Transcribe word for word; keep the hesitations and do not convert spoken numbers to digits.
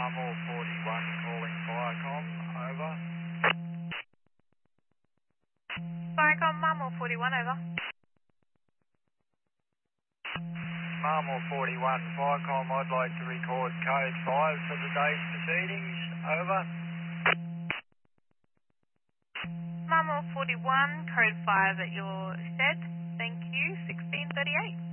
Marmor forty-one calling Firecom, over. Firecom, Marmor forty-one, over. Marmor forty-one, Firecom, I'd like to record code five for the day's proceedings, over. Marmor forty-one, code five at your shed. Thank you, sixteen thirty-eight.